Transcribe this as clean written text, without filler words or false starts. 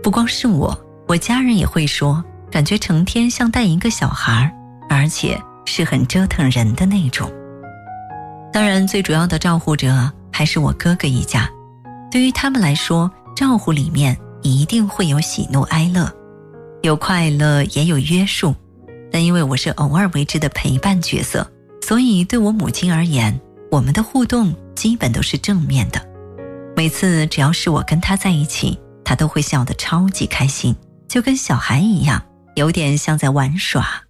不光是我家人也会说，感觉成天像带一个小孩，而且是很折腾人的那种。当然最主要的照顾者还是我哥哥一家，对于他们来说，照顾里面一定会有喜怒哀乐，有快乐也有约束，但因为我是偶尔为之的陪伴角色，所以对我母亲而言，我们的互动基本都是正面的。每次只要是我跟她在一起，她都会笑得超级开心，就跟小孩一样，有点像在玩耍。